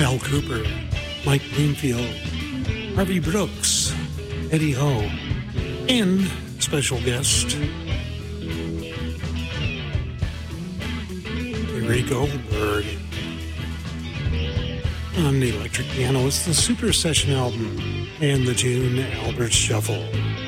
Al Cooper, Mike Greenfield, Harvey Brooks, Eddie Ho, and special guest Gary Goldberg. On the electric piano, it's the Super Session album and the tune Albert Shuffle.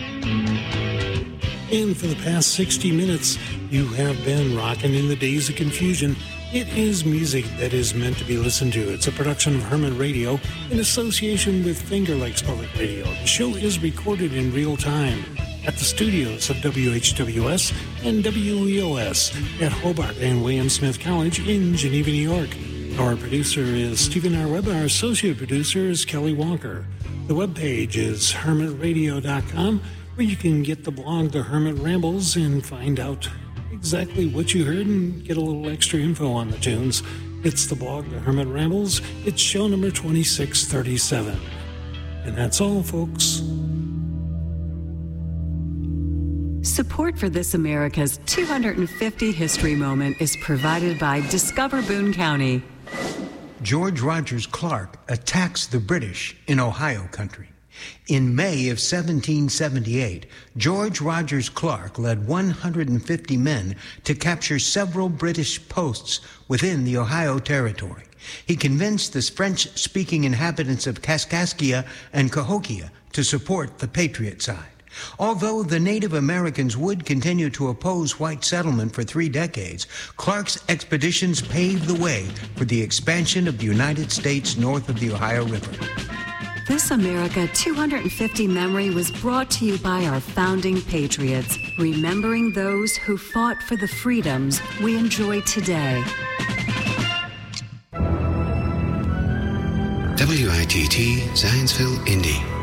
And for the past 60 minutes, you have been rocking in the Days of Confusion. It is music that is meant to be listened to. It's a production of Hermit Radio in association with Finger Lakes Public Radio. The show is recorded in real time at the studios of WHWS and WEOS at Hobart and William Smith College in Geneva, New York. Our producer is Stephen R. Webb. Our associate producer is Kelly Walker. The webpage is hermitradio.com, where you can get the blog, The Hermit Rambles, and find out exactly what you heard and get a little extra info on the tunes. It's the blog, The Hermit Rambles. It's show number 2637. And that's all, folks. Support for This America's 250 History Moment is provided by Discover Boone County. George Rogers Clark attacks the British in Ohio country. In May of 1778, George Rogers Clark led 150 men to capture several British posts within the Ohio Territory. He convinced the French-speaking inhabitants of Kaskaskia and Cahokia to support the Patriot side. Although the Native Americans would continue to oppose white settlement for 3 decades, Clark's expeditions paved the way for the expansion of the United States north of the Ohio River. This America 250 memory was brought to you by our founding patriots, remembering those who fought for the freedoms we enjoy today. WITT Zionsville, Indy.